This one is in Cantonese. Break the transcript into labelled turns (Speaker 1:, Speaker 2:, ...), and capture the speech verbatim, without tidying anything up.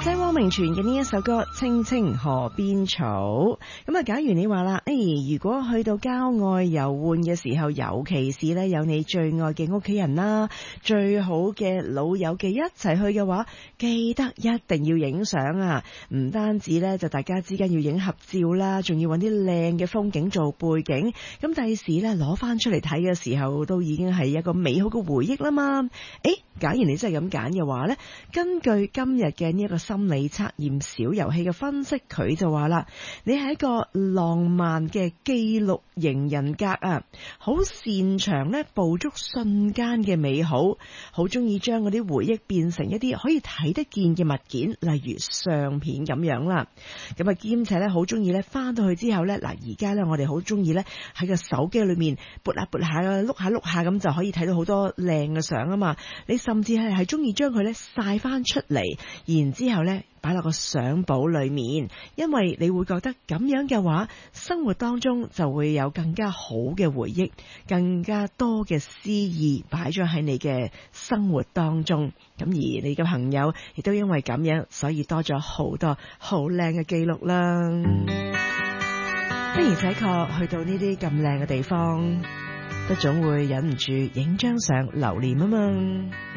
Speaker 1: 嚟自汪明荃嘅呢一首歌《青青河邊草》。咁啊，假如你話啦，誒、哎，如果去到郊外遊玩嘅時候，尤其是咧有你最愛嘅屋企人啦，最好嘅老友記一齊去嘅話，記得一定要影相啊！唔單止咧，就大家之間要影合照啦，仲要揾啲靚嘅風景做背景。咁第時咧攞翻出嚟睇嘅時候，都已經係一個美好嘅回憶啦嘛。誒，假如你真係咁揀嘅話咧，根據今日嘅呢一個心理測驗小遊戲嘅分析，佢就話啦，你係一個浪漫嘅記錄型人格啊，好擅長咧捕捉瞬間嘅美好，好中意將嗰啲回憶變成一啲可以睇得見嘅物件，例如相片咁樣啦。咁啊，兼且咧好中意咧翻到去之後咧，嗱而家咧我哋好中意咧喺個手機裏面撥下撥下碌下碌下咁就可以睇到好多靚嘅相啊嘛。你甚至係係中意將佢咧晒翻出嚟，然之後咧擺落個相簿裏面，因為你會覺得咁樣嘅話，生活當中就會有更加好嘅回憶，更加多嘅詩意擺咗喺你嘅生活當中。咁而你嘅朋友亦都因為咁樣，所以多咗好多好靚嘅記錄啦。的而且確去到呢啲咁靚嘅地方，都總會忍唔住影張相留念啊嘛。